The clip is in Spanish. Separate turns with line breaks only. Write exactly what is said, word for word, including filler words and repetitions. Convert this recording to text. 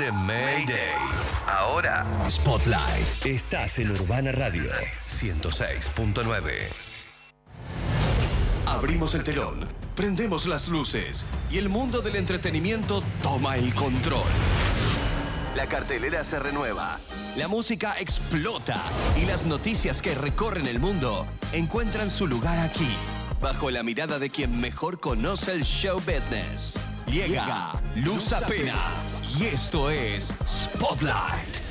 de Mayday. Ahora, Spotlight. Estás en Urbana Radio ciento seis punto nueve. Abrimos el telón, prendemos las luces y el mundo del entretenimiento toma el control. La cartelera se renueva, la música explota y las noticias que recorren el mundo encuentran su lugar aquí, bajo la mirada de quien mejor conoce el show business. Llega Luz Apena y esto es Spotlight.